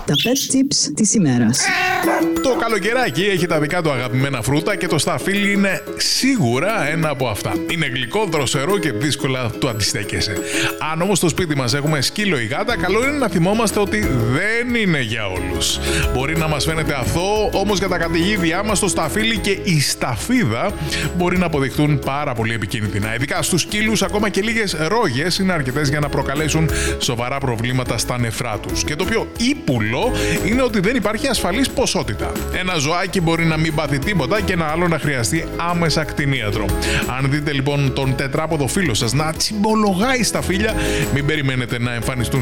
Τα pet tips της ημέρας. Το καλοκαιράκι έχει τα δικά του αγαπημένα φρούτα και το σταφύλι είναι σίγουρα ένα από αυτά. Είναι γλυκό, δροσερό και δύσκολα του αντιστέκεσαι. Αν όμως στο σπίτι μας έχουμε σκύλο ή γάτα, καλό είναι να θυμόμαστε ότι δεν είναι για όλους. Μπορεί να μας φαίνεται αθώο, όμως για τα καταιγίδια μας το σταφύλι και η σταφίδα μπορεί να αποδειχθούν πάρα πολύ επικίνδυνα. Ειδικά στους σκύλους, ακόμα και λίγες ρόγες είναι αρκετές για να προκαλέσουν σοβαρά προβλήματα στα νεφρά τους. Και το πιο ύπουλο είναι ότι δεν υπάρχει ασφαλής ποσότητα. Ένα ζωάκι μπορεί να μην πάθει τίποτα και ένα άλλο να χρειαστεί άμεσα κτηνίατρο. Αν δείτε λοιπόν τον τετράποδο φίλο σας να τσιμπολογάει στα φύλλα, μην περιμένετε να εμφανιστούν